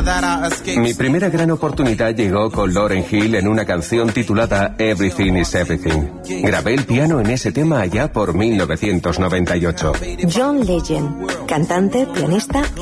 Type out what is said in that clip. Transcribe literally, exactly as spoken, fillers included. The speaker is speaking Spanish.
Mi primera gran oportunidad llegó con Lauryn Hill en una canción titulada Everything is Everything. Grabé el piano en ese tema allá por mil novecientos noventa y ocho. John Legend, cantante, pianista